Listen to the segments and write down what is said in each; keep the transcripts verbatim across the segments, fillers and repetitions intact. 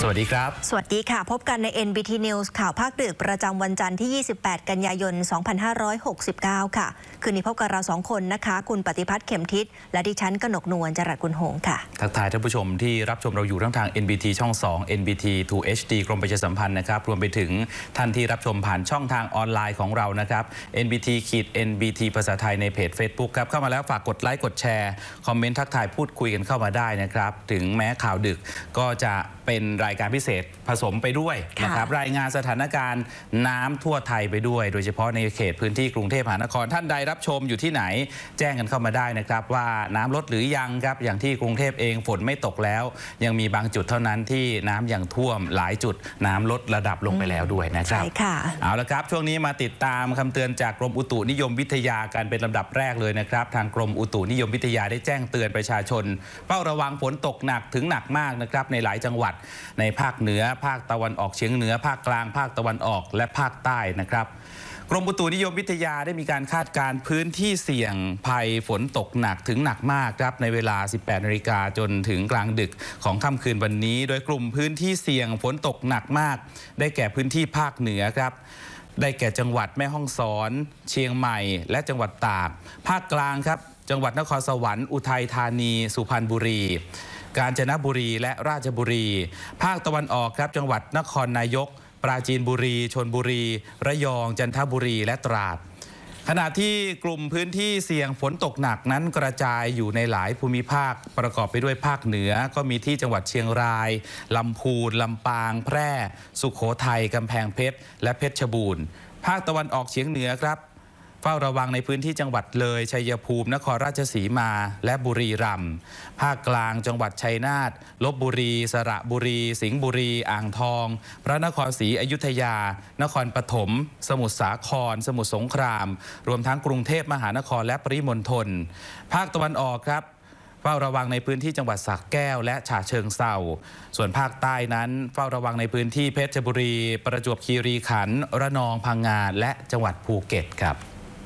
สวัสดีครับสวัสดีค่ะพบกันใน เอ็น บี ที News ข่าวภาคดึกประจำวันจันทร์ที่ยี่สิบแปดกันยายนสองพันห้าร้อยหกสิบเก้าค่ะคืนนี้พบกับเราสองคนนะคะคุณปฏิพัฒน์เข็มทิศและดิฉันกนกนวลจรัสกุลหงส์ค่ะทักทายท่านผู้ชมที่รับชมเราอยู่ทั้งทาง เอ็น บี ที ช่องสอง เอ็น บี ที ทู เอช ดี กรมประชาสัมพันธ์นะครับรวมไปถึงท่านที่รับชมผ่านช่องทางออนไลน์ของเรานะครับ เอ็น บี ที เอ็น บี ที ภาษาไทยในเพจ Facebook ครับเข้ามาแล้วฝากกดไลค์กดแชร์คอมเมนต์ทักทายพูดคุยกันเข้ามาได้นะครับถึงแม้ข่าวดึกก็จะเป็นรายการพิเศษผสมไปด้วยนะครับรายงานสถานการณ์น้ำทั่วไทยไปด้วยโดยเฉพาะในเขตพื้นที่กรุงเทพมหานครท่านใดรับชมอยู่ที่ไหนแจ้งกันเข้ามาได้นะครับว่าน้ำลดหรือยังครับอย่างที่กรุงเทพเองฝนไม่ตกแล้วยังมีบางจุดเท่านั้นที่น้ำยังท่วมหลายจุดน้ำลดระดับลงไปแล้วด้วยนะครับใช่ค่ะเอาละครับช่วงนี้มาติดตามคำเตือนจากกรมอุตุนิยมวิทยากันเป็นลำดับแรกเลยนะครับทางกรมอุตุนิยมวิทยาได้แจ้งเตือนประชาชนเฝ้าระวังฝนตกหนักถึงหนักมากนะครับในหลายจังหวัดในภาคเหนือภาคตะวันออกเฉียงเหนือภาคกลางภาคตะวันออกและภาคใต้นะครับกรมอุตุนิยมวิทยาได้มีการคาดการณ์พื้นที่เสี่ยงภัยฝนตกหนักถึงหนักมากครับในเวลา สิบแปดนาฬิกาจนถึงกลางดึกของค่ำคืนวันนี้โดยกลุ่มพื้นที่เสี่ยงฝนตกหนักมากได้แก่พื้นที่ภาคเหนือครับได้แก่จังหวัดแม่ฮ่องสอนเชียงใหม่และจังหวัดตากภาคกลางครับจังหวัดนครสวรรค์อุทัยธานีสุพรรณบุรีกาญจนบุรีและราชบุรีภาคตะวันออกครับจังหวัดนครนายกปราจีนบุรีชลบุรีระยองจันทบุรีและตราดขณะที่กลุ่มพื้นที่เสี่ยงฝนตกหนักนั้นกระจายอยู่ในหลายภูมิภาคประกอบไปด้วยภาคเหนือก็มีที่จังหวัดเชียงรายลำพูนลำปางแพร่สุโขทัยกำแพงเพชรและเพชรบูรณ์ภาคตะวันออกเฉียงเหนือครับเฝ้าระวังในพื้นที่จังหวัดเลยชัยภูมินครราชสีมาและบุรีรัมย์ภาคกลางจังหวัดชัยนาทลพบุรีสระบุรีสิงห์บุรีอ่างทองพระนครศรีอยุธยานครปฐมสมุทรสาครสมุทรสงครามรวมทั้งกรุงเทพมหานครและปริมณฑลภาคตะวันออกครับเฝ้าระวังในพื้นที่จังหวัดสระแก้วและฉะเชิงเทราส่วนภาคใต้นั้นเฝ้าระวังในพื้นที่เพชรบุรีประจวบคีรีขันธ์ระนองพังงาและจังหวัดภูเก็ตครับ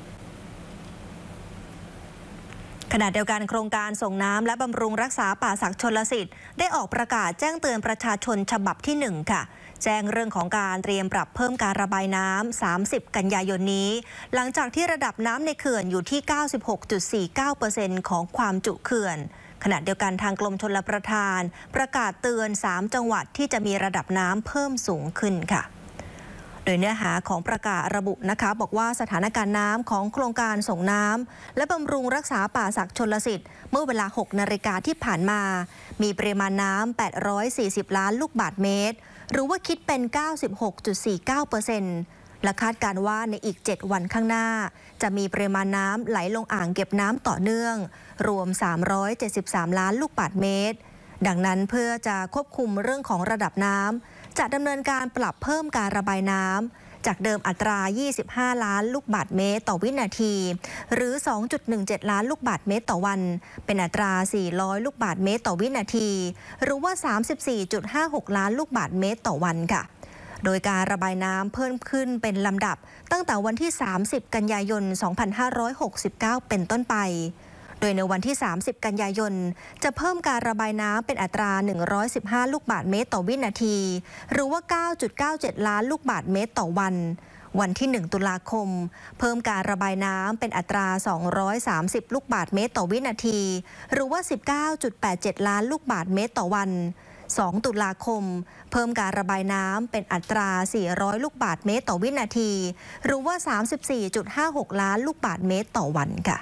ขณะเดียวกันโครงการส่งน้ำและบำรุงรักษาป่าศักดิ์ชลสิทธิ์ได้ออกประกาศแจ้งเตือนประชาชนฉบับที่หนึ่งค่ะแจ้งเรื่องของการเตรียมปรับเพิ่มการระบายน้ำสามสิบกันยายนนี้หลังจากที่ระดับน้ำในเขื่อนอยู่ที่ เก้าสิบหกจุดสี่เก้าเปอร์เซ็นต์ ของความจุเขื่อนขณะเดียวกันทางกรมชลประทานประกาศเตือนสามจังหวัดที่จะมีระดับน้ำเพิ่มสูงขึ้นค่ะโดยเนื้อหาของประกาศระบุนะคะบอกว่าสถานการณ์น้ำของโครงการส่งน้ำและบำรุงรักษาป่าศักดิ์ชลสิทธิ์เมื่อเวลาหกนาฬิกาที่ผ่านมามีปริมาณน้ำแปดร้อยสี่สิบล้านลูกบาศก์เมตรหรือว่าคิดเป็น เก้าสิบหกจุดสี่เก้าเปอร์เซ็นต์ และคาดการณ์ว่าในอีกเจ็ดวันข้างหน้าจะมีปริมาณน้ำไหลลงอ่างเก็บน้ำต่อเนื่องรวมสามร้อยเจ็ดสิบสามล้านลูกบาศก์เมตรดังนั้นเพื่อจะควบคุมเรื่องของระดับน้ำจะดำเนินการปรับเพิ่มการระบายน้ำจากเดิมอัตรายี่สิบห้าล้านลูกบาศก์เมตรต่อวินาทีหรือ สองจุดหนึ่งเจ็ดล้านลูกบาศก์เมตรต่อวันเป็นอัตราสี่ร้อยลูกบาศก์เมตรต่อวินาทีหรือว่า สามสิบสี่จุดห้าหกล้านลูกบาศก์เมตรต่อวันค่ะโดยการระบายน้ำเพิ่มขึ้นเป็นลำดับตั้งแต่วันที่สามสิบกันยายนสองพันห้าร้อยหกสิบเก้าเป็นต้นไปโดยในวันที่สามสิบกันยายนจะเพิ่มการระบายน้ำเป็นอัตราหนึ่งร้อยสิบห้าลูกบาศก์เมตรต่อวินาทีหรือว่า เก้าจุดเก้าเจ็ดล้านลูกบาศก์เมตรต่อวันวันที่หนึ่งตุลาคมเพิ่มการระบายน้ำเป็นอัตราสองร้อยสามสิบลูกบาศก์เมตรต่อวินาทีหรือว่า สิบเก้าจุดแปดเจ็ดล้านลูกบาศก์เมตรต่อวันสองตุลาคมเพิ่มการระบายน้ำเป็นอัตราสี่ร้อยลูกบาศก์เมตรต่อวินาทีหรือว่า สามสิบสี่จุดห้าหกล้านลูกบาศก์เมตรต่อวันค่ะ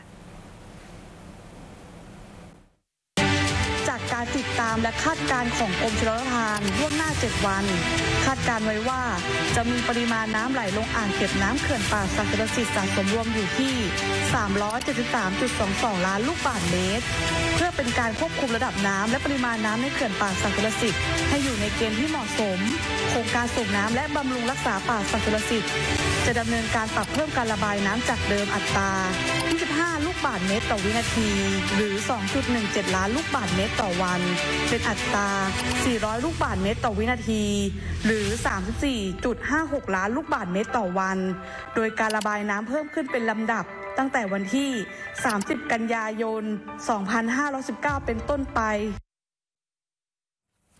การติดตามและคาดการณ์ของกรมชลประทานล่วงหน้าเจ็ดวันคาดการณ์ไว้ว่าจะมีปริมาณน้ำไหลลงอ่างเก็บน้ำเขื่อนป่าศักดิ์ชลสิทธิ์สะสมรวมอยู่ที่ สามร้อยเจ็ดสิบสามจุดสองสองล้านลูกบาศก์เมตรเพื่อเป็นการควบคุมระดับน้ำและปริมาณน้ำในเขื่อนป่าศักดิ์ชลสิทธิ์ให้อยู่ในเกณฑ์ที่เหมาะสมโครงการส่งน้ำและบำรุงรักษาป่าศักดิ์ชลสิทธิ์จะดำเนินการปรับเพิ่มการระบายน้ำจากเดิมอัตรายี่สิบห้าลูกบาศก์เมตรต่อวินาทีหรือ สองจุดหนึ่งเจ็ดล้านลูกบาศก์เมตรต่อวันเป็นอัตราสี่ร้อยลูกบาศก์เมตรต่อวินาทีหรือ สามสิบสี่จุดห้าหกล้านลูกบาศก์เมตรต่อวันโดยการระบายน้ำเพิ่มขึ้นเป็นลำดับตั้งแต่วันที่สามสิบกันยายนสองพันห้าร้อยสิบเก้าเป็นต้นไป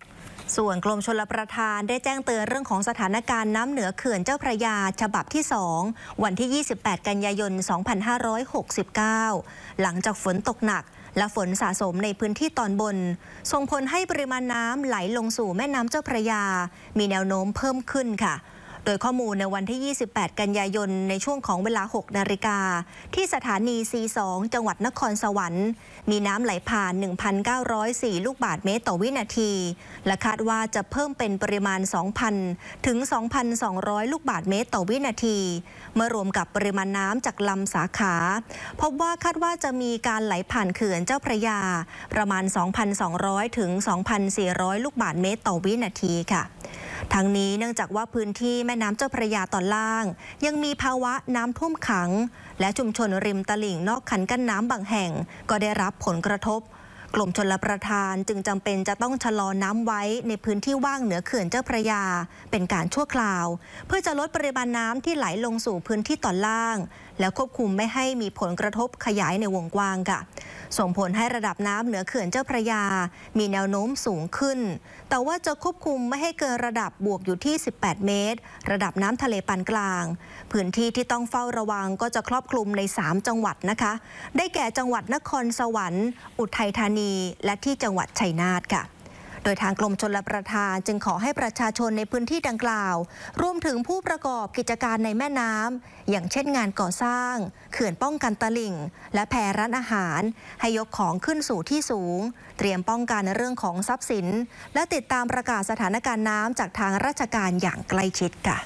ส่วนกรมชลประทานได้แจ้งเตือนเรื่องของสถานการณ์น้ำเหนือเขื่อนเจ้าพระยาฉบับที่ สอง วันที่ ยี่สิบแปด กันยายน สองพันห้าร้อยหกสิบเก้า หลังจากฝนตกหนักและฝนสะสมในพื้นที่ตอนบนส่งผลให้ปริมาณน้ำไหลลงสู่แม่น้ำเจ้าพระยามีแนวโน้มเพิ่มขึ้นค่ะโดยข้อมูลในวันที่ ยี่สิบแปด กันยายนในช่วงของเวลา หก นาฬิกาที่สถานี ซี สอง จังหวัดนครสวรรค์มีน้ำไหลผ่าน หนึ่งพันเก้าร้อยสี่ ลูกบาศก์เมตรต่อวินาทีและคาดว่าจะเพิ่มเป็นปริมาณ สองพัน ถึง สองพันสองร้อย ลูกบาศก์เมตรต่อวินาทีเมื่อรวมกับปริมาณน้ำจากลำสาขาพบว่าคาดว่าจะมีการไหลผ่านเขื่อนเจ้าพระยาประมาณ สองพันสองร้อย ถึง สองพันสี่ร้อย ลูกบาศก์เมตรต่อวินาทีค่ะทั้งนี้เนื่องจากว่าพื้นที่แม่น้ำเจ้าพระยาตอนล่างยังมีภาวะน้ำท่วมขังและชุมชนริมตลิ่งนอกคันกั้นน้ำบางแห่งก็ได้รับผลกระทบกรมชลประทานจึงจำเป็นจะต้องชะลอน้ำไว้ในพื้นที่ว่างเหนือเขื่อนเจ้าพระยาเป็นการชั่วคราวเพื่อจะลดปริมาณน้ำที่ไหลลงสู่พื้นที่ตอนล่างและควบคุมไม่ให้มีผลกระทบขยายในวงกว้างค่ะส่งผลให้ระดับน้ำเหนือเขื่อนเจ้าพระยามีแนวโน้มสูงขึ้นแต่ว่าจะควบคุมไม่ให้เกินระดับบวกอยู่ที่สิบแปดเมตรระดับน้ำทะเลปานกลางพื้นที่ที่ต้องเฝ้าระวังก็จะครอบคลุมในสามจังหวัดนะคะได้แก่จังหวัดนครสวรรค์อุทัยธานีและที่จังหวัดชัยนาทค่ะโดยทางกรมชลประทานจึงขอให้ประชาชนในพื้นที่ดังกล่าวรวมถึงผู้ประกอบกิจการในแม่น้ำอย่างเช่นงานก่อสร้างเขื่อนป้องกันตลิ่งและแพร้านอาหารให้ยกของขึ้นสู่ที่สูงเตรียมป้องกันเรื่องของทรัพย์สินและติดตามประกาศสถานการณ์น้ำจากทางราชการอย่างใกล้ชิดค่ะ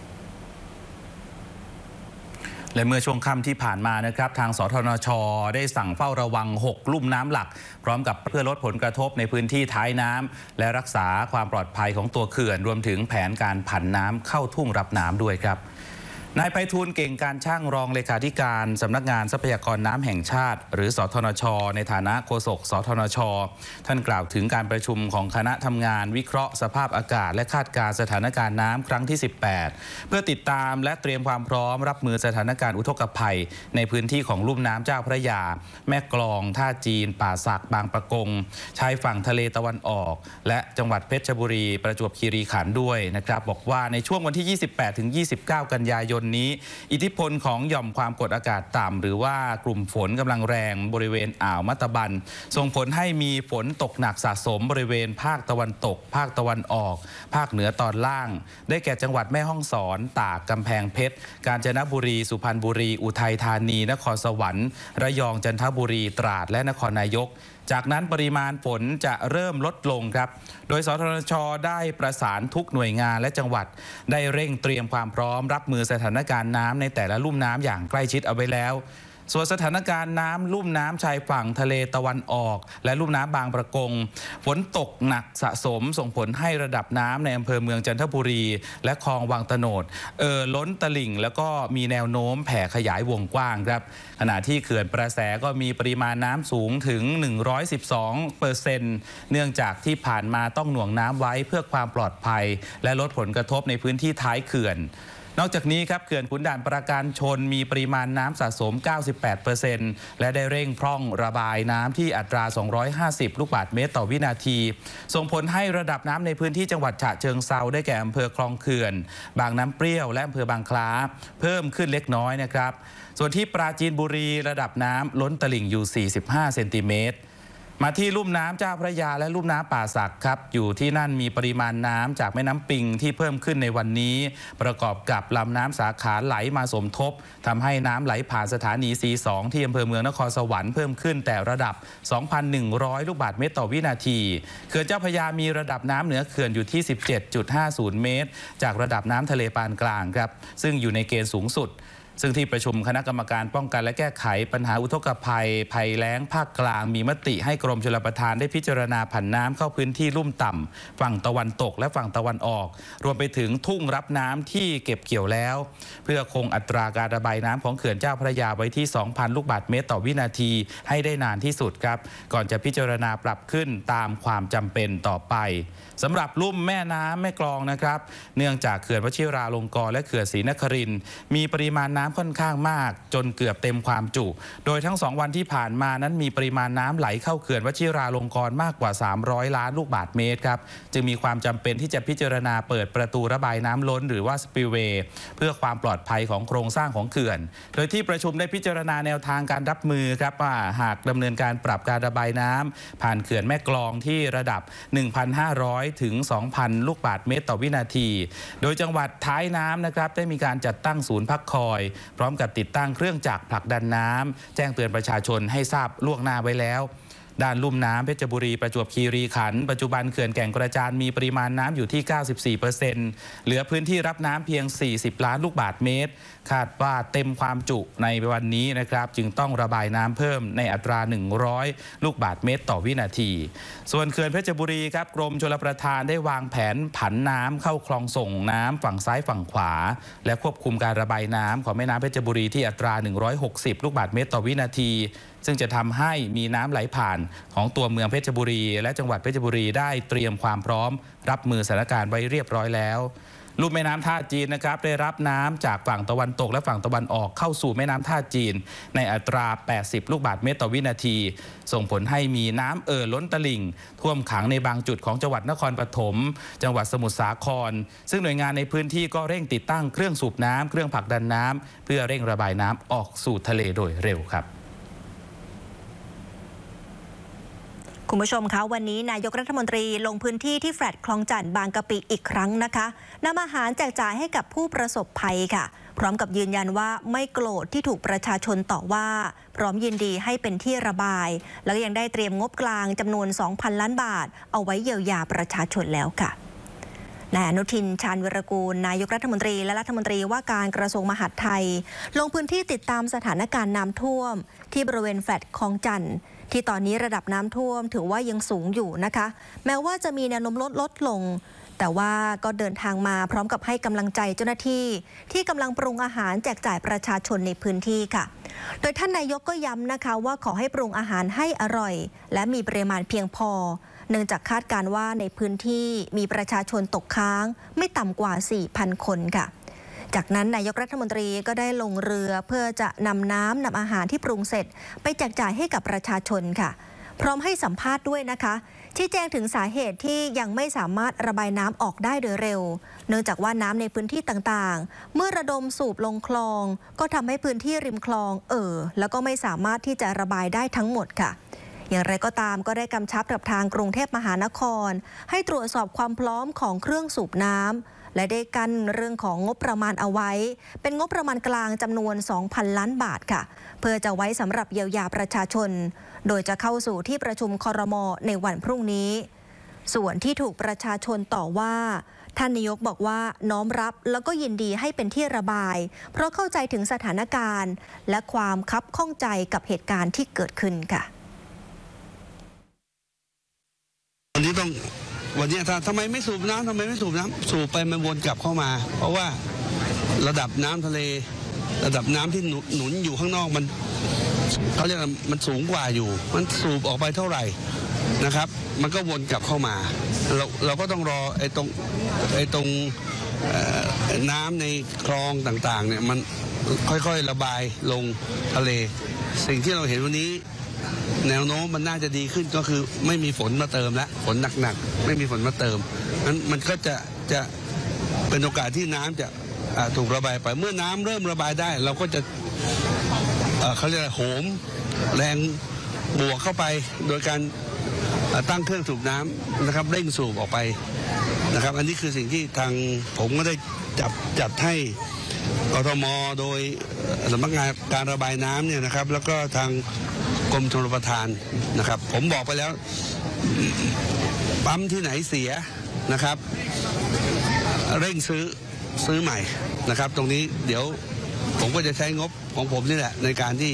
และเมื่อช่วงค่ำที่ผ่านมานะครับทางสทนช.ได้สั่งเฝ้าระวังหกลุ่มน้ำหลักพร้อมกับเพื่อลดผลกระทบในพื้นที่ท้ายน้ำและรักษาความปลอดภัยของตัวเขื่อนรวมถึงแผนการผันน้ำเข้าทุ่งรับน้ำด้วยครับนายไพฑูรย์เก่งการช่างรองเลขาธิการสำนักงานทรัพยากรน้ำแห่งชาติหรือสทนช.ในฐานะโฆษกสทนช.ท่านกล่าวถึงการประชุมของคณะทำงานวิเคราะห์สภาพอากาศและคาดการณ์สถานการณ์น้ำครั้งที่สิบแปดเพื่อติดตามและเตรียมความพร้อมรับมือสถานการณ์อุทกภัยในพื้นที่ของลุ่มน้ำเจ้าพระยาแม่กลองท่าจีนป่าสักบางปะกงชายฝั่งทะเลตะวันออกและจังหวัดเพชรบุรีประจวบคีรีขันธ์ด้วยนะครับบอกว่าในช่วงวันที่ ยี่สิบแปดถึงยี่สิบเก้า กันยายนนี้อิทธิพลของหย่อมความกดอากาศต่ำหรือว่ากลุ่มฝนกำลังแรงบริเวณอ่าวมัตตบันส่งผลให้มีฝนตกหนักสะสมบริเวณภาคตะวันตกภาคตะวันออกภาคเหนือตอนล่างได้แก่จังหวัดแม่ฮ่องสอนตากกำแพงเพชรกาญจนบุรีสุพรรณบุรีอุทัยธานีนครสวรรค์ระยองจันทบุรีตราดและนครนายกจากนั้นปริมาณฝนจะเริ่มลดลงครับโดยสทนช.ได้ประสานทุกหน่วยงานและจังหวัดได้เร่งเตรียมความพร้อมรับมือสถานการณ์น้ำในแต่ละลุ่มน้ำอย่างใกล้ชิดเอาไว้แล้วส่วนสถานการณ์น้ำลุ่มน้ำชายฝั่งทะเลตะวันออกและลุ่มน้ำบางประกงฝนตกหนักสะสมส่งผลให้ระดับน้ำในอำเภอเมืองจันทบุรีและคลองวังตโนดเอ่อล้นตลิ่งแล้วก็มีแนวโน้มแผ่ขยายวงกว้างครับขณะที่เขื่อนประแสก็มีปริมาณน้ำสูงถึง หนึ่งร้อยสิบสองเปอร์เซ็นต์ เนื่องจากที่ผ่านมาต้องหน่วงน้ำไว้เพื่อความปลอดภัยและลดผลกระทบในพื้นที่ท้ายเขื่อนนอกจากนี้ครับเขื่อนขุนด่านปราการชนมีปริมาณน้ำสะสม เก้าสิบแปดเปอร์เซ็นต์ และได้เร่งพร่องระบายน้ำที่อัตรา สองร้อยห้าสิบ ลูกบาศก์เมตรต่อวินาทีส่งผลให้ระดับน้ำในพื้นที่จังหวัดฉะเชิงเทราได้แก่อำเภอคลองเขื่อนบางน้ำเปรี้ยวและอำเภอบางคล้าเพิ่มขึ้นเล็กน้อยนะครับส่วนที่ปราจีนบุรีระดับน้ำล้นตลิ่งอยู่ สี่สิบห้า เซนติเมตรมาที่ลุ่มน้ำเจ้าพระยาและลุ่มน้ำป่าสักครับอยู่ที่นั่นมีปริมาณน้ำจากแม่น้ำปิงที่เพิ่มขึ้นในวันนี้ประกอบกับลำน้ำสาขาไหลมาสมทบทำให้น้ำไหลผ่านสถานี ซี สอง ที่อำเภอเมืองนครสวรรค์เพิ่มขึ้นแต่ระดับ สองพันหนึ่งร้อย ลูกบาศก์เมตรต่อวินาทีเขื่อนเจ้าพระยามีระดับน้ำเหนือเขื่อนอยู่ที่ สิบเจ็ดจุดห้าศูนย์ เมตรจากระดับน้ำทะเลปานกลางครับซึ่งอยู่ในเกณฑ์สูงสุดซึ่งที่ประชุมคณะกรรมการป้องกันและแก้ไขปัญหาอุทกภัยภัยแล้งภาคกลางมีมติให้กรมชลประทานได้พิจารณาผันน้ำเข้าพื้นที่ลุ่มต่ำฝั่งตะวันตกและฝั่งตะวันออกรวมไปถึงทุ่งรับน้ำที่เก็บเกี่ยวแล้วเพื่อคงอัตราการระบายน้ำของเขื่อนเจ้าพระยาไว้ที่ สองพัน ลูกบาศก์เมตรต่อวินาทีให้ได้นานที่สุดครับก่อนจะพิจารณาปรับขึ้นตามความจำเป็นต่อไปสำหรับลุ่มแม่น้ำแม่กลองนะครับเนื่องจากเขื่อนวชิราลงกรณ์และเขื่อนศรีนครินทร์มีปริมาณน้ำำค่อนข้างมากจนเกือบเต็มความจุโดยทั้งสองวันที่ผ่านมานั้นมีปริมาณน้ำไหลเข้าเขื่อนวชิราลงกรณ์มากกว่าสามร้อยล้านลูกบาศก์เมตรครับจึงมีความจำเป็นที่จะพิจารณาเปิดประตูระบายน้ำล้นหรือว่าสปิลเวย์เพื่อความปลอดภัยของโครงสร้างของเขื่อนโดยที่ประชุมได้พิจารณาแนวทางการรับมือครับว่าหากดำเนินการปรับการระบายน้ำผ่านเขื่อนแม่กลองที่ระดับ หนึ่งพันห้าร้อย ถึง สองพัน ลูกบาศก์เมตรต่อวินาทีโดยจังหวัดท้ายน้ำนะครับได้มีการจัดตั้งศูนย์พักคอยพร้อมกับติดตั้งเครื่องจักรผลักดันน้ำแจ้งเตือนประชาชนให้ทราบล่วงหน้าไว้แล้วด้านลุ่มน้ำเพชรบุรีประจวบคีรีขันธ์ปัจจุบันเขื่อนแก่งกระจานมีปริมาณน้ำอยู่ที่ เก้าสิบสี่เปอร์เซ็นต์ เหลือพื้นที่รับน้ำเพียง สี่สิบ ล้านลูกบาศก์เมตรคาดว่าเต็มความจุในวันนี้นะครับจึงต้องระบายน้ำเพิ่มในอัตรา หนึ่งร้อย ลูกบาศก์เมตรต่อวินาทีส่วนเขื่อนเพชรบุรีครับกรมชลประทานได้วางแผนผันน้ำเข้าคลองส่งน้ำฝั่งซ้ายฝั่งขวาและควบคุมการระบายน้ำของแม่น้ำเพชรบุรีที่อัตรา หนึ่งร้อยหกสิบ ลูกบาศก์เมตรต่อวินาทีซึ่งจะทำให้มีน้ำไหลผ่านของตัวเมืองเพชรบุรีและจังหวัดเพชรบุรีได้เตรียมความพร้อมรับมือสถานการณ์ไว้เรียบร้อยแล้วลุ่มแม่น้ำท่าจีนนะครับได้รับน้ำจากฝั่งตะวันตกและฝั่งตะวันออกเข้าสู่แม่น้ำท่าจีนในอัตรา แปดสิบ ลูกบาศก์เมตรต่อวินาทีส่งผลให้มีน้ำเอ่อล้นตลิ่งท่วมขังในบางจุดของจังหวัดนครปฐมจังหวัดสมุทรสาครซึ่งหน่วยงานในพื้นที่ก็เร่งติดตั้งเครื่องสูบน้ำเครื่องผลักดันน้ำเพื่อเร่งระบายน้ำออกสู่ทะเลโดยเร็วครับคุณผู้ชมคะวันนี้นายกรัฐมนตรีลงพื้นที่ที่แฟลตคลองจันทน์บางกะปิอีกครั้งนะคะนำอาหารแจกจ่ายให้กับผู้ประสบภัยค่ะพร้อมกับยืนยันว่าไม่โกรธที่ถูกประชาชนต่อว่าพร้อมยินดีให้เป็นที่ระบายแล้วยังได้เตรียมงบกลางจำนวน สองพัน ล้านบาทเอาไว้เยียวยาประชาชนแล้วค่ะนายอนุทินชาญวิรากูลนายกรัฐมนตรีและรัฐมนตรีว่าการกระทรวงมหาดไทยลงพื้นที่ติดตามสถานการณ์น้ำท่วมที่บริเวณแฟลตคลองจันทน์ที่ตอนนี้ระดับน้ำท่วมถือว่ายังสูงอยู่นะคะแม้ว่าจะมีแนวโน้มลดลดลงแต่ว่าก็เดินทางมาพร้อมกับให้กำลังใจเจ้าหน้าที่ที่กำลังปรุงอาหารแจกจ่ายประชาชนในพื้นที่ค่ะโดยท่านนายกก็ย้ำนะคะว่าขอให้ปรุงอาหารให้อร่อยและมีปริมาณเพียงพอเนื่องจากคาดการณ์ว่าในพื้นที่มีประชาชนตกค้างไม่ต่ำกว่า สี่พัน คนค่ะจากนั้นนายกรัฐมนตรีก็ได้ลงเรือเพื่อจะนำน้ำนำอาหารที่ปรุงเสร็จไปแจกจ่ายให้กับประชาชนค่ะพร้อมให้สัมภาษณ์ด้วยนะคะชี้แจงถึงสาเหตุที่ยังไม่สามารถระบายน้ำออกได้โดยเร็วเนื่องจากว่าน้ำในพื้นที่ต่างๆเมื่อระดมสูบลงคลองก็ทำให้พื้นที่ริมคลองเอ่อแล้วก็ไม่สามารถที่จะระบายได้ทั้งหมดค่ะอย่างไรก็ตามก็ได้กำชับกับทางกรุงเทพมหานครให้ตรวจสอบความพร้อมของเครื่องสูบน้ำและได้กันเรื่องของงบประมาณเอาไว้เป็นงบประมาณกลางจำนวน สองพัน ล้านบาทค่ะเพื่อจะไว้สำหรับเยียวยาประชาชนโดยจะเข้าสู่ที่ประชุมครม.ในวันพรุ่งนี้ส่วนที่ถูกประชาชนต่อว่าท่านนายกบอกว่าน้อมรับแล้วก็ยินดีให้เป็นที่ระบายเพราะเข้าใจถึงสถานการณ์และความคับข้องใจกับเหตุการณ์ที่เกิดขึ้นค่ะวันนี้ต้องวันนี้ถ้าทำไมไม่สูบน้ำทำไมไม่สูบน้ำสูบไปมันวนกลับเข้ามาเพราะว่าระดับน้ำทะเลระดับน้ำที่หนุนอยู่ข้างนอกมันเขาเรียกมันสูงกว่าอยู่มันสูบออกไปเท่าไหร่นะครับมันก็วนกลับเข้ามาเราเราก็ต้องรอไอ้ตรงไอ้ตรงน้ำในคลองต่างๆเนี่ยมันค่อยๆระบายลงทะเลสิ่งที่เราเห็นวันนี้แนวโน้มมันน่าจะดีขึ้นก็คือไม่มีฝนมาเติมแล้วฝนหนักๆไม่มีฝนมาเติมนั้นมันก็จะจะเป็นโอกาสที่น้ำจะถูกระบายไปเมื่อน้ำเริ่มระบายได้เราก็จะเขาเรียกโหมแรงบวกเข้าไปโดยการตั้งเครื่องสูบน้ำนะครับเร่งสูบออกไปนะครับอันนี้คือสิ่งที่ทางผมก็ได้จับจัดให้กทม.โดยสำนักงานการระบายน้ำเนี่ยนะครับแล้วก็ทางกรมชลประทานนะครับผมบอกไปแล้วปั๊มที่ไหนเสียนะครับเร่งซื้อซื้อใหม่นะครับตรงนี้เดี๋ยวผมก็จะใช้งบของผมนี่แหละในการที่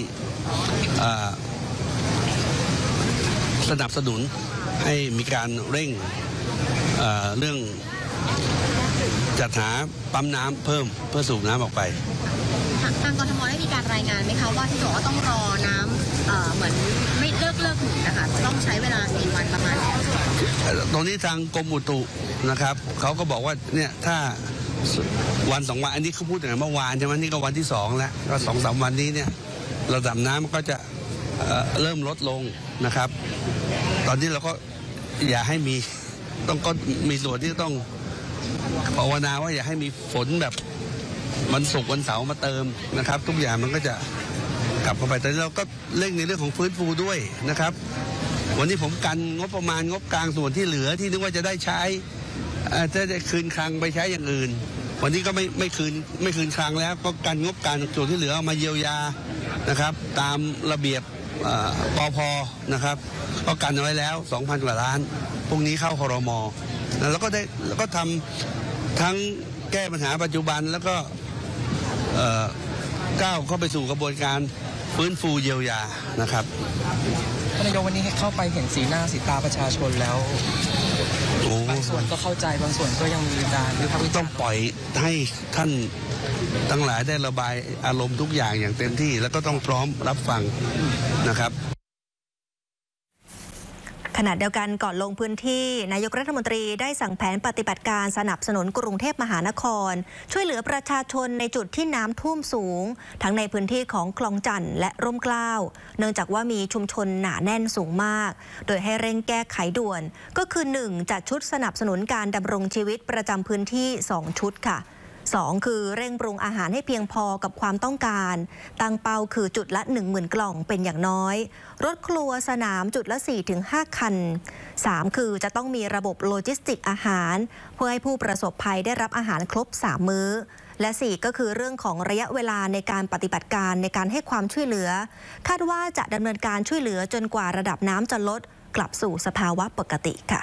สนับสนุนให้มีการเร่ง เอ่อ เรื่องจัดหาปั๊มน้ำเพิ่มเพื่อสูบน้ำออกไปทางกทม.ได้มีการรายงานไหมคะว่าที่บอกว่าต้องรอน้ำ เอ่อ เหมือนไม่เลิกเลิกหนุนนะคะต้องใช้เวลาสี่วันประมาณนี้ตรงนี้ทางกรมอุตุนะครับเขาก็บอกว่าเนี่ยถ้าวันสองวันอันนี้เขาพูดถึงเมื่อวานใช่ไหมนี่ก็วันที่สองแล้วก็สองสามวันนี้เนี่ยระดับน้ำมันก็จะเอ่อเริ่มลดลงนะครับ ตอนนี้เราก็อย่าให้มีต้องก็มีส่วนที่ต้องภาวนาว่าอย่าให้มีฝนแบบวันศุกร์วันเสาร์มาเติมนะครับ ทุกอย่างมันก็จะกลับเข้าไปแต่เราก็เร่งในเรื่องของฟื้นฟูด้วยนะครับ วันนี้ผมกันงบประมาณงบกลางส่วนที่เหลือที่นึกว่าจะได้ใช้จะได้คืนคลังไปใช้อย่างอื่นวันนี้ก็ไม่ไม่คืนไม่คืนคลังแล้วก็กันงบกลางส่วนที่เหลือเอามาเยียวยานะครับตามระเบียบปพนะครับก็กันเอาไว้แล้ว สองพัน กว่าล้านพรุ่งนี้เข้าครม.แล้วก็ได้แล้วก็ทำทั้งแก้ปัญหาปัจจุบันแล้วก็ก้าวเข้าไปสู่กระบวนการฟื้นฟูเยียวยานะครับท่านนายกวันนี้เข้าไปเห็นสีหน้าสีตาประชาชนแล้วบางส่วนก็เข้าใจบางส่วนก็ยังมีการวิพากษ์วิจารณ์ต้องปล่อยให้ท่านทั้งหลายได้ระบายอารมณ์ทุกอย่างอย่างเต็มที่แล้วก็ต้องพร้อมรับฟังนะครับขณะเดียวกันก่อนลงพื้นที่นายกรัฐมนตรีได้สั่งแผนปฏิบัติการสนับสนุนกรุงเทพมหานครช่วยเหลือประชาชนในจุดที่น้ำท่วมสูงทั้งในพื้นที่ของคลองจันทน์และร่มเกล้าเนื่องจากว่ามีชุมชนหนาแน่นสูงมากโดยให้เร่งแก้ไขด่วนก็คือ หนึ่ง จัดชุดสนับสนุนการดำรงชีวิตประจำพื้นที่สองชุดค่ะสองคือเร่งปรุงอาหารให้เพียงพอกับความต้องการตั้งเป้าคือจุดละ หนึ่งหมื่น กล่องเป็นอย่างน้อยรถครัวสนามจุดละ สี่ถึงห้า คันสามคือจะต้องมีระบบโลจิสติกอาหารเพื่อให้ผู้ประสบภัยได้รับอาหารครบสามมื้อและสี่ก็คือเรื่องของระยะเวลาในการปฏิบัติการในการให้ความช่วยเหลือคาดว่าจะดำเนินการช่วยเหลือจนกว่าระดับน้ำจะลดกลับสู่สภาวะปกติค่ะ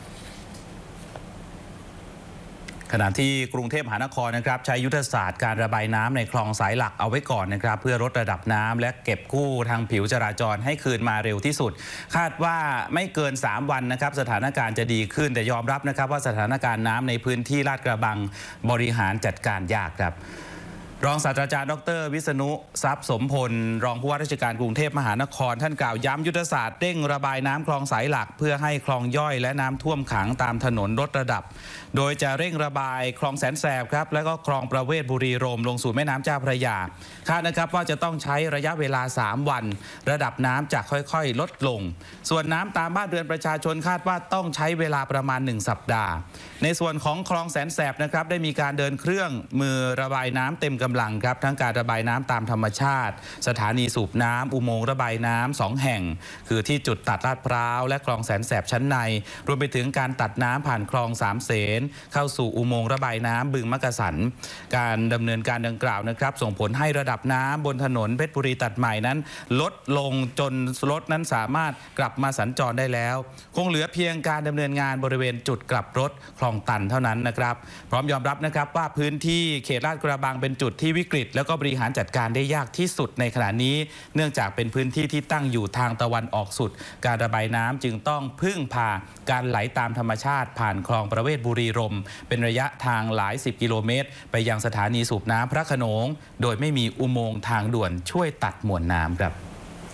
ขณะที่กรุงเทพมหานครนะครับใช้ยุทธศาสตร์การระบายน้ำในคลองสายหลักเอาไว้ก่อนนะครับเพื่อลดระดับน้ำและเก็บกู้ทางผิวจราจรให้คืนมาเร็วที่สุดคาดว่าไม่เกินสามวันนะครับสถานการณ์จะดีขึ้นแต่ยอมรับนะครับว่าสถานการณ์น้ำในพื้นที่ลาดกระบังบริหารจัดการยากครับรองศาสตราจารย์ดรวิษณุทรัพย์สมพลรองผู้ว่าราชการกรุงเทพมหานครท่านกล่าวย้ำยุทธศาสตร์เร่งระบายน้ำคลองสายหลักเพื่อให้คลองย่อยและน้ำท่วมขังตามถนนลดระดับโดยจะเร่งระบายคลองแสนแสบครับและก็คลองประเวศบุรีรมย์ลงสู่แม่น้ำเจ้าพระยาคาดนะครับว่าจะต้องใช้ระยะเวลาสามวันระดับน้ำจะค่อยๆลดลงส่วนน้ำตามบ้านเรือนประชาชนคาดว่าต้องใช้เวลาประมาณหนึ่งสัปดาห์ในส่วนของคลองแสนแสบนะครับได้มีการเดินเครื่องมือระบายน้ำเต็มกำลังครับทั้งการระบายน้ำตามธรรมชาติสถานีสูบน้ำอุโมงค์ระบายน้ำสองแห่งคือที่จุดตัดลาดพร้าวและคลองแสนแสบชั้นในรวมไปถึงการตัดน้ำผ่านคลองสามเสนเข้าสู่อุโมงค์ระบายน้ำบึงมักกะสันการดำเนินการดังกล่าวนะครับส่งผลให้ระดับน้ำบนถนนเพชรบุรีตัดใหม่นั้นลดลงจนรถนั้นสามารถกลับมาสัญจรได้แล้วคงเหลือเพียงการดำเนินงานบริเวณจุดกลับรถคลองตันเท่านั้นนะครับพร้อมยอมรับนะครับว่าพื้นที่เขตลาดกระบังเป็นจุดที่วิกฤตแล้วก็บริหารจัดการได้ยากที่สุดในขณะนี้เนื่องจากเป็นพื้นที่ที่ตั้งอยู่ทางตะวันออกสุดการระบายน้ำจึงต้องพึ่งพาการไหลตามธรรมชาติผ่านคลองประเวศบุรีรมย์เป็นระยะทางหลายสิบกิโลเมตรไปยังสถานีสูบน้ำพระโขนงโดยไม่มีอุโมงค์ทางด่วนช่วยตัดมวลน้ำครับ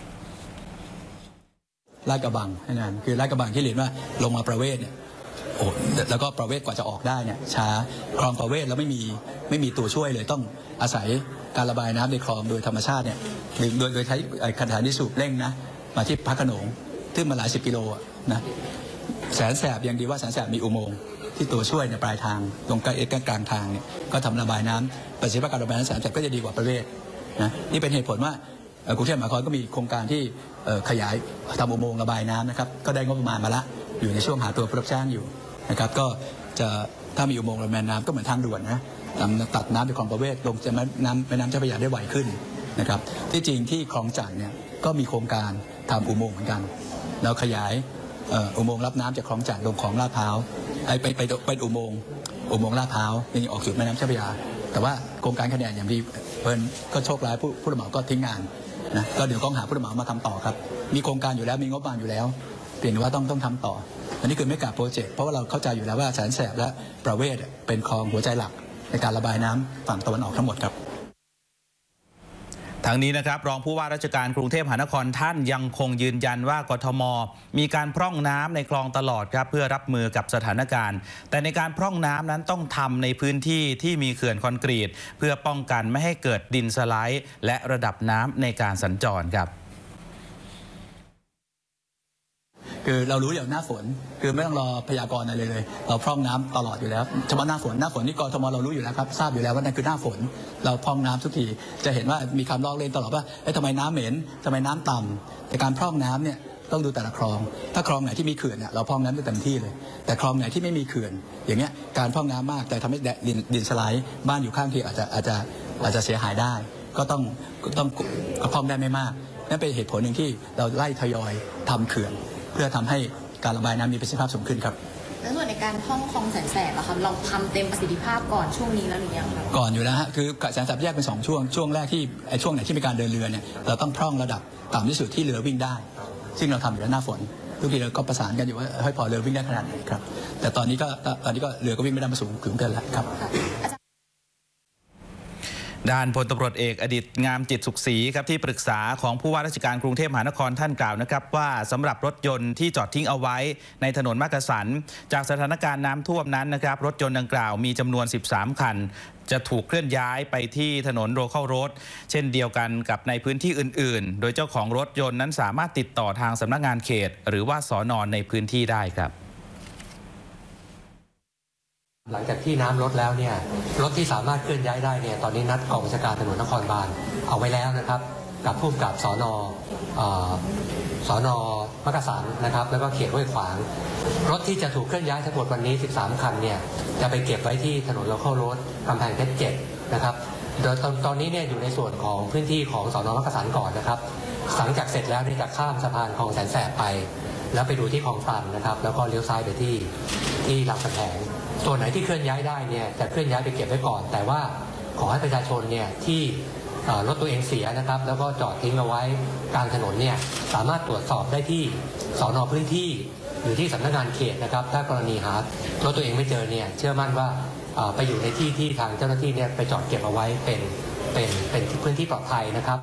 ลาดกระบังนั่นคือลาดกระบังที่เรียนว่าลงมาประเวศเนี่ยโอ้แล้วก็ประเวศกว่าจะออกได้เนี่ยช้าคลองประเวศแล้วไม่มีไม่มีตัวช่วยเลยต้องอาศัยการระบายน้ำในคลองโดยธรรมชาติเนี่ยโดยโดยใช้สถานีสูบเร่งนะมาที่พระโขนงซึ่งมาหลายสิบกิโลนะแสนแสบยังดีว่าแสนแสบมีอุโมงค์ที่ตัวช่วยในปลายทางตรงกลางกลางทางเนี่ยก็ทำระบายน้ำประสิทธิภาพการระบายน้ำแสนแสบก็จะดีกว่าประเวศนะนี่เป็นเหตุผลว่ากรุงเทพมหานครก็มีโครงการที่ขยายทำอุโมงค์ระบายน้ำนะครับก็ได้งบประมาณมาละอยู่ในช่วงหาตัวผู้รับจ้างอยู่นะครับก็จะถ้ามีอุโมงค์ระบายน้ำก็เหมือนทางด่วนนะตัดน้ำไปคลองประเวศลงจะแม่น้ำแม่น้ำเจ้าพระยาได้ไวขึ้นนะครับที่จริงที่คลองจันทน์เนี่ยก็มีโครงการทำอุโมงค์เหมือนกันเราขยายอุโมงค์รับน้ำจากคลองจันทน์ลงของลาดพร้าวไปไปไปไปอุโมงค์อุโมงค์ลาดพร้าวยังออกสู่แม่น้ำเจ้าพระยาแต่ว่าโครงการคะแนนอย่างที่เพิ่นก็โชคร้ายผู้ผู้รับเหมาก็ทิ้งงานนะก็เดี๋ยวต้องหาผู้รับเหมามาทำต่อครับมีโครงการอยู่แล้วมีงบประมาณอยู่แล้วเปลี่ยนว่าต้องต้องทำต่ออันนี้คือไม่กาโปรเจกต์เพราะว่าเราเข้าใจอยู่แล้วว่าแสนแสบและประเวศเป็นคลองหัวใจหลักในการระบายน้ำฝั่งตะวันออกทั้งหมดครับทางนี้นะครับรองผู้ว่าราชการกรุงเทพมหานครท่านยังคงยืนยันว่ากทม.มีการพร่องน้ำในคลองตลอดครับเพื่อรับมือกับสถานการณ์แต่ในการพร่องน้ำนั้นต้องทำในพื้นที่ที่มีเขื่อนคอนกรีตเพื่อป้องกันไม่ให้เกิดดินสไลด์และระดับน้ำในการสัญจรครับคือเรารู้อย่างหน้าฝนคือไม่ต้องรอพยากรณ์อะไรเลยเราพร่องน้ำตลอดอยู่แล้วเฉพาะหน้าฝนหน้าฝนนี่กทมเรารู้อยู่แล้วครับทราบอยู่แล้วว่านั่นคือหน้าฝนเราพร่องน้ำทุกทีจะเห็นว่ามีคำล้อเล่นตลอดว่าเอ๊ะทำไมน้ำเหม็นทำไมน้ำต่ำแต่การพร่องน้ำเนี่ยต้องดูแต่ละคลองถ้าคลองไหนที่มีเขื่อนเนี่ยเราพร่องน้ำได้เต็มที่เลยแต่คลองไหนที่ไม่มีเขื่อนอย่างเงี้ยการพร่องน้ำมากแต่ทำให้ดินดินสไลด์บ้านอยู่ข้างเคียงอาจจะอาจจะอาจจะเสียหายได้ก็ต้องต้องกระพร่องได้ไม่มากนั่นเป็นเหตุผลหนึ่งที่เราไล่ทยอยทำเขื่อนเพื่อทำให้การระบายน้ำมีประสิทธิภาพสูงขึ้นครับแล้วส่วนในการพร่องคลองแสนแสบอะครับเราทำเต็มประสิทธิภาพก่อนช่วงนี้แล้วหรือยังครับก่อนอยู่แล้วฮะคือแสนแสบแยกเป็นสองช่วงช่วงแรกที่ไอ้ช่วงไหนที่มีการเดินเรือเนี่ยเราต้องพร่องระดับต่ำที่สุดที่เรือวิ่งได้ซึ่งเราทำอยู่แล้วหน้าฝนทุกทีเราก็ประสานกันอยู่ว่าให้พอเรือวิ่งได้ขนาดไหนครับแต่ตอนนี้ก็ตอนนี้ก็เรือก็วิ่งไม่ได้มาสูงถึงเกินแล้วครับด้านพลตำรวจเอกอดิษฐ์งามจิตสุขศรีครับที่ปรึกษาของผู้ว่าราชการกรุงเทพมหานครท่านกล่าวนะครับว่าสำหรับรถยนต์ที่จอดทิ้งเอาไว้ในถนนมักกะสันจากสถานการณ์น้ำท่วมนั้นนะครับรถยนต์ดังกล่าวมีจำนวนสิบสามคันจะถูกเคลื่อนย้ายไปที่ถนนโรคัลโรดเช่นเดียวกันกับในพื้นที่อื่นๆโดยเจ้าของรถยนต์นั้นสามารถติดต่อทางสำนักงานเขตหรือว่าสน.ในพื้นที่ได้ครับหลังจากที่น้ำลดแล้วเนี่ยรถที่สามารถเคลื่อนย้ายได้เนี่ยตอนนี้นัดกองบัญชาการตำรวจนครบาลเอาไว้แล้วนะครับกับผู้กำกับสนสนมักกะสันนะครับแล้วก็เขตห้วยขวางรถที่จะถูกเคลื่อนย้ายทั้งหมดวันนี้สิบสามคันเนี่ยจะไปเก็บไว้ที่ถนนโลคอลโรดกำแพงเพชรเจ็ดนะครับโดยตอนนี้เนี่ยอยู่ในส่วนของพื้นที่ของสนมักกะสันก่อนนะครับหลังจากเสร็จแล้วเนี่ยจะข้ามสะพานคลองแสนแสบไปแล้วไปดูที่คลองตันนะครับแล้วก็เลี้ยวซ้ายไปที่ที่ลำกำแพงส่วนไหนที่เคลื่อนย้ายได้เนี่ยจะเคลื่อนย้ายไปเก็บไว้ก่อนแต่ว่าขอให้ประชาชนเนี่ยที่รถตัวเองเสียนะครับแล้วก็จอดทิ้งเอาไว้กลางถนนเนี่ยสามารถตรวจสอบได้ที่สน.พื้นที่หรือที่สำนักงานเขตนะครับถ้ากรณีหารถตัวเองไม่เจอเนี่ยเชื่อมั่นว่าไปอยู่ในที่ที่ทางเจ้าหน้าที่เนี่ยไปจอดเก็บเอาไว้เป็นเป็นเป็นพื้นที่ปลอดภัยนะครับ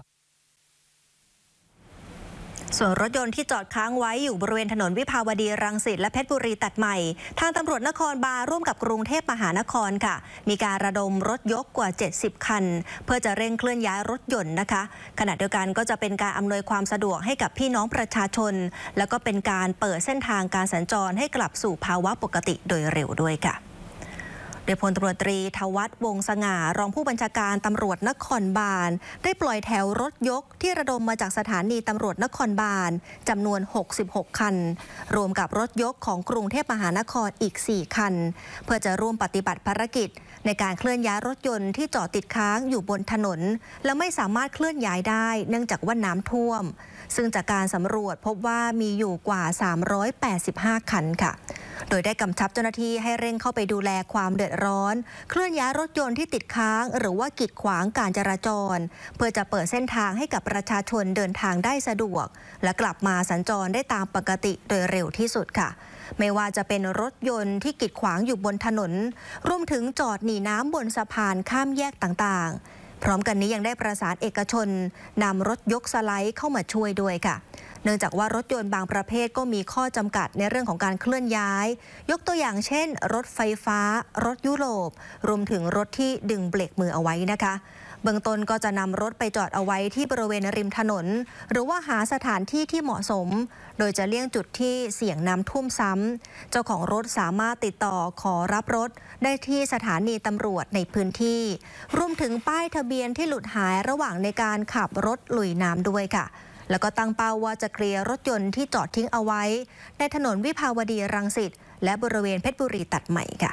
ส่วนรถยนต์ที่จอดค้างไว้อยู่บริเวณถนนวิภาวดีรังสิตและเพชรบุรีตัดใหม่ทางตำรวจนครบาลร่วมกับกรุงเทพมหานครค่ะมีการระดมรถยกกว่าเจ็ดสิบคันเพื่อจะเร่งเคลื่อนย้ายรถยนต์นะคะขณะเดียวกันก็จะเป็นการอำนวยความสะดวกให้กับพี่น้องประชาชนแล้วก็เป็นการเปิดเส้นทางการสัญจรให้กลับสู่ภาวะปกติโดยเร็วด้วยค่ะโดยพลตำรวจตรีทวัฒน์วงศ์สง่ารองผู้บัญชาการตำรวจนครบาลได้ปล่อยแถวรถยกที่ระดมมาจากสถานีตำรวจนครบาลจำนวนหกสิบหกคันรวมกับรถยกของกรุงเทพมหานครอีกสี่คันเพื่อจะร่วมปฏิบัติภารกิจในการเคลื่อนย้ายรถยนต์ที่จอดติดค้างอยู่บนถนนและไม่สามารถเคลื่อนย้ายได้เนื่องจากว่าน้ำท่วมซึ่งจากการสำรวจพบว่ามีอยู่กว่าสามร้อยแปดสิบห้าคันค่ะโดยได้กำชับเจ้าหน้าที่ให้เร่งเข้าไปดูแลความเดือดร้อนเคลื่อนย้ายรถยนต์ที่ติดค้างหรือว่ากีดขวางการจราจรเพื่อจะเปิดเส้นทางให้กับประชาชนเดินทางได้สะดวกและกลับมาสัญจรได้ตามปกติโดยเร็วที่สุดค่ะไม่ว่าจะเป็นรถยนต์ที่กีดขวางอยู่บนถนนรวมถึงจอดหนีน้ำบนสะพานข้ามแยกต่างๆพร้อมกันนี้ยังได้ประสานเอกชนนำรถยกสไลด์เข้ามาช่วยด้วยค่ะเนื่องจากว่ารถยนต์บางประเภทก็มีข้อจำกัดในเรื่องของการเคลื่อนย้ายยกตัวอย่างเช่นรถไฟฟ้ารถยุโรปรวมถึงรถที่ดึงเบรกมือเอาไว้นะคะเบื้องต้นก็จะนำรถไปจอดเอาไว้ที่บริเวณริมถนนหรือว่าหาสถานที่ที่เหมาะสมโดยจะเลี่ยงจุดที่เสี่ยงน้ำท่วมซ้ำเจ้าของรถสามารถติดต่อขอรับรถได้ที่สถานีตำรวจในพื้นที่รวมถึงป้ายทะเบียนที่หลุดหายระหว่างในการขับรถลุยน้ำด้วยค่ะแล้วก็ตั้งเป้าว่าจะเคลียร์รถยนต์ที่จอดทิ้งเอาไว้ในถนนวิภาวดีรังสิตและบริเวณเพชรบุรีตัดใหม่ค่ะ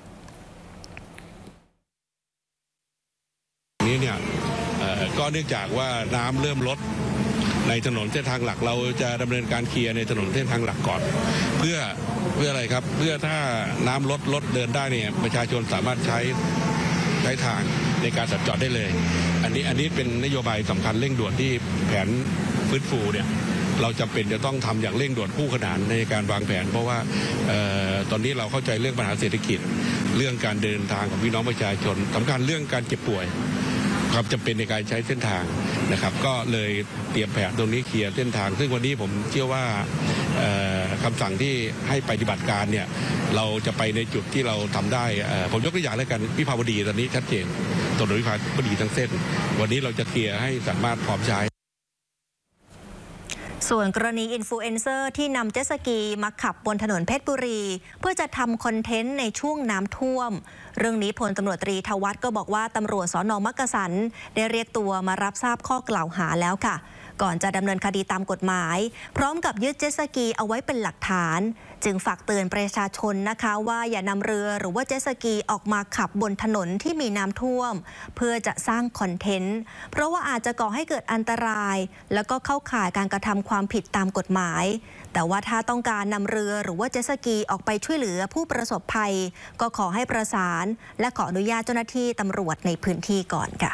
นี้เนี่ยก็เนื่องจากว่าน้ำเริ่มลดในถนนเส้นทางหลักเราจะดำเนินการเคลียร์ในถนนเส้นทางหลักก่อนเพื่อเพื่ออะไรครับเพื่อถ้าน้ำลดลดเดินได้เนี่ยประชาชนสามารถใช้ใช้ทางในการสัญจรได้เลยอันนี้อันนี้เป็นนโยบายสำคัญเร่งด่วนที่แผนฟื้นฟูเนี่ยเราจำเป็นจะต้องทำอย่างเร่งด่วนคู่ขนานในการวางแผนเพราะว่าตอนนี้เราเข้าใจเรื่องปัญหาเศรษฐกิจเรื่องการเดินทางของพี่น้องประชาชนสำคัญเรื่องการเจ็บป่วยความจำเป็นในการใช้เส้นทางนะครับก็เลยเตรียมแผนตรงนี้เคลียร์เส้นทางซึ่งวันนี้ผมเชื่อว่าคำสั่งที่ให้ปฏิบัติการเนี่ยเราจะไปในจุดที่เราทำได้ผมยกตัวอย่างแล้วกันวิภาวดีตอนนี้ชัดเจนถนนวิภาวดีทั้งเส้นวันนี้เราจะเคลียร์ให้สามารถพร้อมใช้ส่วนกรณีอินฟลูเอนเซอร์ที่นำเจ็ตสกีมาขับบนถนนเพชรบุรีเพื่อจะทำคอนเทนต์ในช่วงน้ำท่วมเรื่องนี้พลตำรวจตรีธวัฒน์ก็บอกว่าตำรวจสน.มักกะสันได้เรียกตัวมารับทราบข้อกล่าวหาแล้วค่ะก่อนจะดำเนินคดีตามกฎหมายพร้อมกับยึดเจ็ตสกีเอาไว้เป็นหลักฐานจึงฝากเตือนประชาชนนะคะว่าอย่านำเรือหรือว่าเจ็ตสกีออกมาขับบนถนนที่มีน้ำท่วมเพื่อจะสร้างคอนเทนต์เพราะว่าอาจจะก่อให้เกิดอันตรายแล้วก็เข้าข่ายการกระทำความผิดตามกฎหมายแต่ว่าถ้าต้องการนำเรือหรือว่าเจ็ตสกีออกไปช่วยเหลือผู้ประสบภัยก็ขอให้ประสานและขออนุญาตเจ้าหน้าที่ตำรวจในพื้นที่ก่อนค่ะ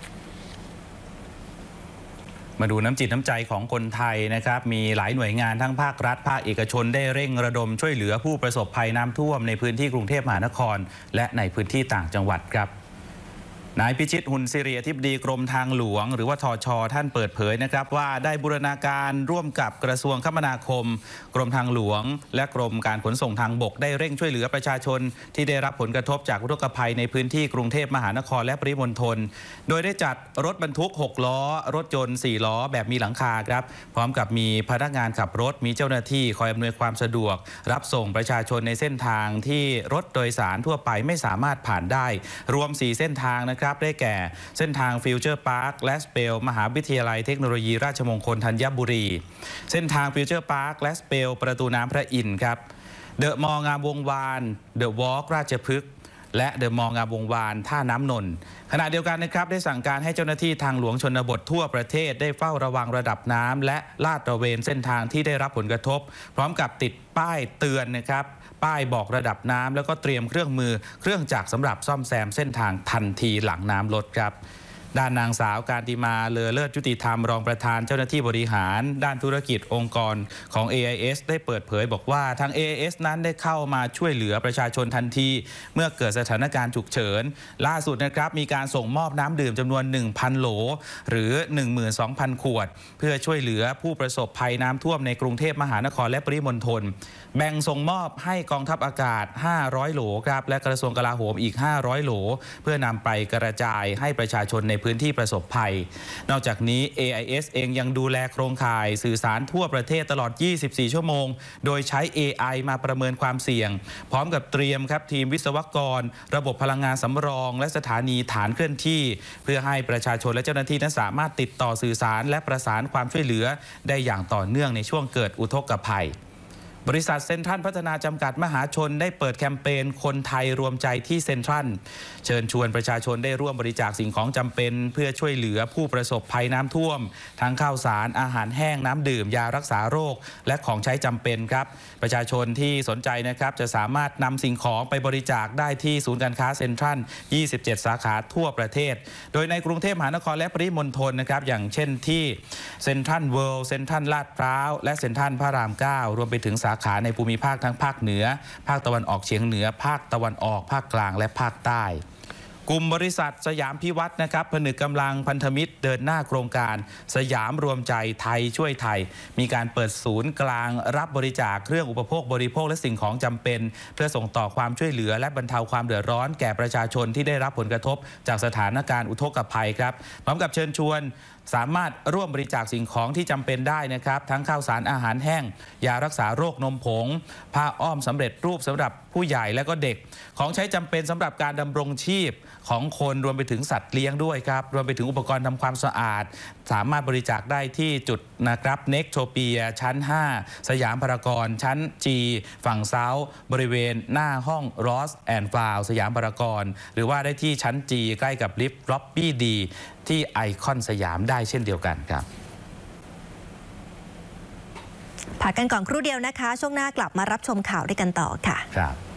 มาดูน้ำจิตน้ำใจของคนไทยนะครับมีหลายหน่วยงานทั้งภาครัฐภาคเอกชนได้เร่งระดมช่วยเหลือผู้ประสบภัยน้ำท่วมในพื้นที่กรุงเทพมหานครและในพื้นที่ต่างจังหวัดครับนายพิชิตหุ่นสิริอธิบดีกรมทางหลวงหรือว่าทช.ท่านเปิดเผยนะครับว่าได้บูรณาการร่วมกับกระทรวงคมนาคมกรมทางหลวงและกรมการขนส่งทางบกได้เร่งช่วยเหลือประชาชนที่ได้รับผลกระทบจากอุทกภัยในพื้นที่กรุงเทพมหานครและปริมณฑลโดยได้จัดรถบรรทุกหกล้อรถยนต์สี่ล้อแบบมีหลังคาครับพร้อมกับมีพนักงานขับรถมีเจ้าหน้าที่คอยอำนวยความสะดวกรับส่งประชาชนในเส้นทางที่รถโดยสารทั่วไปไม่สามารถผ่านได้รวมสี่เส้นทางนะครับได้แก่เส้นทางฟิวเจอร์พาร์คและสเปลมหาวิทยาลัยเทคโนโลยีราชมงคลธัญบุรีเส้นทางฟิวเจอร์พาร์คและสเปลประตูน้ำพระอินทร์ครับเดอะมอลล์งามวงวานเดอะวอล์กราชพฤกษ์และเดอะมอลล์งามวงวานท่าน้ำนนท์ขณะเดียวกันนะครับได้สั่งการให้เจ้าหน้าที่ทางหลวงชนบททั่วประเทศได้เฝ้าระวังระดับน้ำและลาดตระเวนเส้นทางที่ได้รับผลกระทบพร้อมกับติดป้ายเตือนนะครับป้ายบอกระดับน้ำแล้วก็เตรียมเครื่องมือเครื่องจักรสำหรับซ่อมแซมเส้นทางทันทีหลังน้ำลดครับด้านนางสาวการติมาเลอเลิศยุติธรรมรองประธานเจ้าหน้าที่บริหารด้านธุรกิจองค์กรของ เอ ไอ เอส ได้เปิดเผยบอกว่าทาง เอ ไอ เอส นั้นได้เข้ามาช่วยเหลือประชาชนทันทีเมื่อเกิดสถานการณ์ฉุกเฉินล่าสุดนะครับมีการส่งมอบน้ำดื่มจำนวน หนึ่งพัน โหลหรือ หนึ่งหมื่นสองพัน ขวดเพื่อช่วยเหลือผู้ประสบภัยน้ำท่วมในกรุงเทพมหานครและปริมณฑลแบ่งส่งมอบให้กองทัพอากาศห้าร้อยโหลครับและกระทรวงกลาโหมอีกห้าร้อยโหลเพื่อนำไปกระจายให้ประชาชนในพื้นที่ประสบภัยนอกจากนี้ เอ ไอ เอส เองยังดูแลโครงข่ายสื่อสารทั่วประเทศตลอดยี่สิบสี่ชั่วโมงโดยใช้ เอ ไอ มาประเมินความเสี่ยงพร้อมกับเตรียมครับทีมวิศวกรระบบพลังงานสำรองและสถานีฐานเคลื่อนที่เพื่อให้ประชาชนและเจ้าหน้าที่นั้นสามารถติดต่อสื่อสารและประสานความช่วยเหลือได้อย่างต่อเนื่องในช่วงเกิดอุทกภัยบริษัทเซ็นทรัลพัฒนาจำกัดมหาชนได้เปิดแคมเปญคนไทยรวมใจที่เซ็นทรัลเชิญชวนประชาชนได้ร่วมบริจาคสิ่งของจำเป็นเพื่อช่วยเหลือผู้ประสบภัยน้ำท่วมทั้งข้าวสารอาหารแห้งน้ำดื่มยารักษาโรคและของใช้จำเป็นครับประชาชนที่สนใจนะครับจะสามารถนำสิ่งของไปบริจาคได้ที่ศูนย์การค้าเซ็นทรัลยี่สิบเจ็ดสาขาทั่วประเทศโดยในกรุงเทพมหานครและปริมณฑลนะครับอย่างเช่นที่เซ็นทรัลเวิลด์เซ็นทรัลลาดพร้าวและเซ็นทรัลพระรามเก้ารวมไปถึงสาขาในภูมิภาคทั้งภาคเหนือภาคตะวันออกเฉียงเหนือภาคตะวันออกภาคกลางและภาคใต้กลุ่มบริษัทสยามพิวัฒน์นะครับผนึกกำลังพันธมิตรเดินหน้าโครงการสยามรวมใจไทยช่วยไทยมีการเปิดศูนย์กลางรับบริจาคเครื่องอุปโภคบริโภคและสิ่งของจำเป็นเพื่อส่งต่อความช่วยเหลือและบรรเทาความเดือดร้อนแก่ประชาชนที่ได้รับผลกระทบจากสถานการณ์อุทกภัยครับพร้อมกับเชิญชวนสามารถร่วมบริจาคสิ่งของที่จำเป็นได้นะครับทั้งข้าวสารอาหารแห้งยารักษาโรคนมผงผ้าอ้อมสำเร็จรูปสำหรับผู้ใหญ่และก็เด็กของใช้จำเป็นสำหรับการดำรงชีพของคนรวมไปถึงสัตว์เลี้ยงด้วยครับรวมไปถึงอุปกรณ์ทำความสะอาดสามารถบริจาคได้ที่จุดนะครับเน็กโทเปียชั้นห้าสยามพารากอนชั้น G ฝั่งเซาท์บริเวณหน้าห้องรอสแอนด์ฟาวสยามพารากอนหรือว่าได้ที่ชั้น G ใกล้กับลิฟต์ล็อบบี้ดีที่ไอคอนสยามได้เช่นเดียวกันครับพักกันก่อนครู่เดียวนะคะช่วงหน้ากลับมารับชมข่าวด้วยกันต่อค่ะครับ